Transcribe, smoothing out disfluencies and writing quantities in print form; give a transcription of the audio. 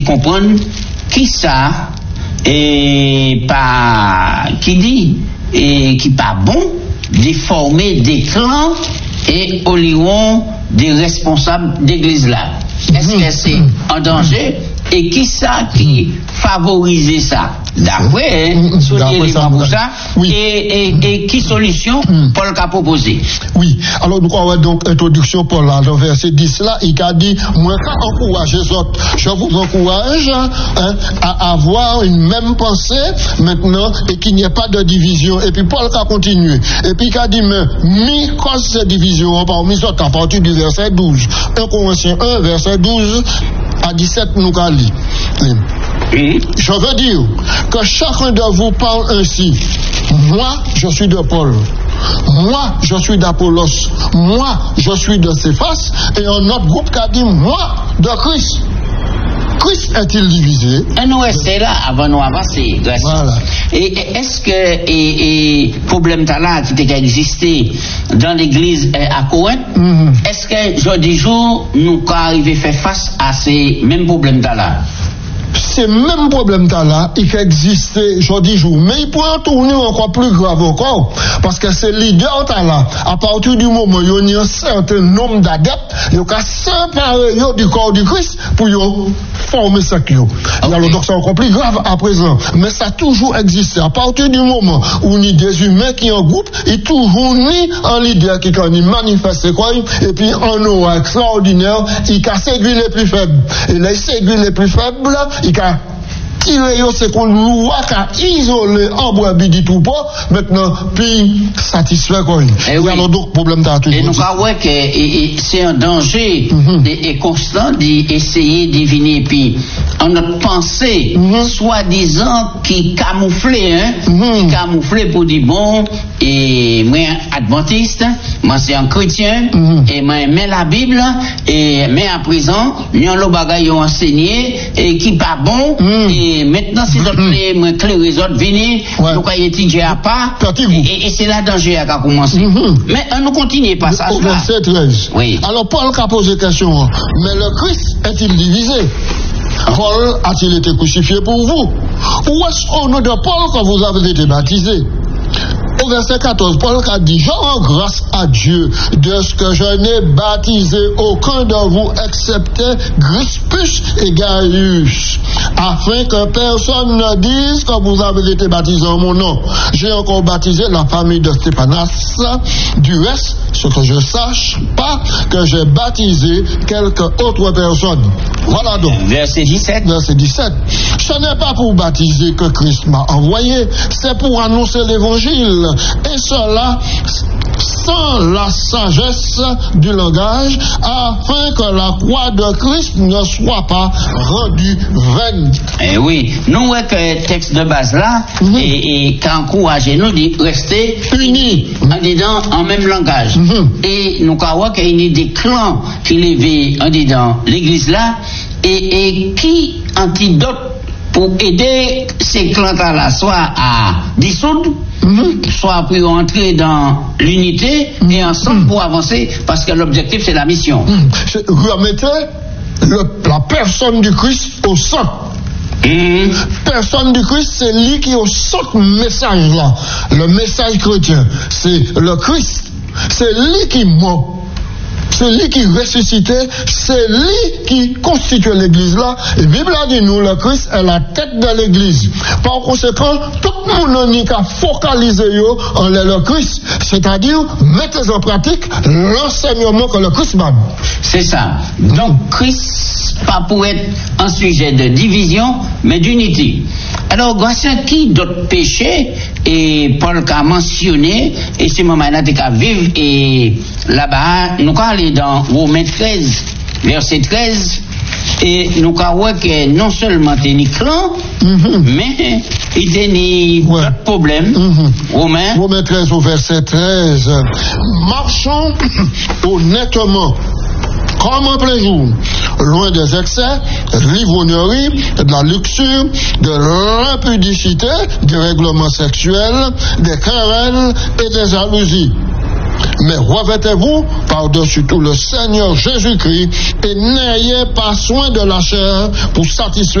comprendre qui ça et pas qui dit et qui pas bon de former des clans et au lion des responsables d'église là. Est-ce que c'est en danger et qui ça qui favorise ça d'après pour ça oui. Et qui solution Paul a proposé? Oui, alors nous avons donc introduction Paul là, dans verset 10 là, il a dit moi encourager les autres, je vous encourage à avoir une même pensée maintenant et qu'il n'y ait pas de division. Et puis Paul a continué et puis il a dit mais mi cause cette division à partir du verset 12, 1 Corinthiens 1 verset 12 à 17 nous avons lu. Je veux dire que chacun de vous parle ainsi. Moi, je suis de Paul. Moi, je suis d'Apollos. Moi, je suis de Céphas. Et un autre groupe qui a dit, moi, de Christ. Christ est-il divisé? Nous restons là avant nous avancer. Voilà. Et est-ce que problème là qui a existé dans l'église à Corinthe, est-ce que aujourd'hui jour nous arrivons à faire face à ces mêmes problèmes là? Ces mêmes problèmes là, il existe aujourd'hui jour, mais il pourrait tourner encore plus grave encore, parce que ces leaders là, à partir du moment où il y a un certain nombre d'adeptes, il y a séparer du corps du Christ pour former ça. Okay. Alors donc c'est encore plus grave à présent, mais ça a toujours existé. À partir du moment où il y a des humains qui en groupe, il toujours ni un leader qui quand il manifeste quoi, et puis un aura extraordinaire, il a séduit les plus faibles. Et là, il séduit les plus faibles, il a tiré c'est qu'on loi qu'a isolé en bois bidi tout pas maintenant puis satisfait quoi. Et oui. Alors donc problème t'as toujours. Et nous croyons que c'est un danger et constant d'essayer de deviner puis en notre pensée soi-disant qui camouflait qui camouflait pour dire bon et moi adventiste, moi c'est un chrétien et moi aime la Bible et mais à présent nous le bagaille enseigné et qui pas bon et maintenant si d'autres me clair les autres venir nous quand étudier à pas et c'est là danger à commencer. Mais nous continuer pas ça. Verset 13. Oui. Alors Paul a posé question, mais le Christ est-il divisé? Paul a-t-il été crucifié pour vous? Ou est-ce au nom de Paul que vous avez été baptisé? Au verset 14, Paul a dit, je rends grâce à Dieu de ce que je n'ai baptisé aucun de vous excepté Crispus et Gaius, afin que personne ne dise que vous avez été baptisé en mon nom. J'ai encore baptisé la famille de Stéphanas. Du reste, ce que je sache pas que j'ai baptisé quelque autre personne. Voilà donc. Verset 17. Verset 17. Ce n'est pas pour baptiser que Christ m'a envoyé, c'est pour annoncer l'évangile. Et cela sans la sagesse du langage, afin que la croix de Christ ne soit pas rendue vaine. Eh oui, nous voyons que le texte de base là, et qu'encourage nous dit rester unis, en disant en même langage. Et nous voyons qu'il y a des clans qui lèvent en disant l'église là, et qui antidote pour aider ces clans-là, soit à dissoudre, soit pour entrer dans l'unité et ensemble pour avancer, parce que l'objectif c'est la mission. Remettez la personne du Christ au centre. Personne du Christ, c'est lui qui est au centre message là. Le message chrétien, c'est le Christ. C'est lui qui ment. C'est lui qui ressuscitait, c'est lui qui constitue l'église là. Et la Bible a dit nous, le Christ est la tête de l'église. Par conséquent, tout le monde n'a qu'à focaliser en le Christ, c'est-à-dire mettez en pratique l'enseignement que le Christ m'a. C'est ça. Donc Christ, pas pour être un sujet de division, mais d'unité. Alors, grâce à qui d'autres péchés, et Paul a mentionné, et c'est moment là qu'à vivre, et là-bas, nous allons aller dans Romains 13, verset 13, et nous allons que non seulement il y a ni clan, mais il y a ni d'autres problèmes. Romains 13 au verset 13. Marchons honnêtement, comme en plein jour, loin des excès, de l'ivrognerie, de la luxure, de l'impudicité, des règlements sexuels, des querelles et des jalousies. Mais revêtez-vous par-dessus tout le Seigneur Jésus-Christ et n'ayez pas soin de la chair pour satisfaire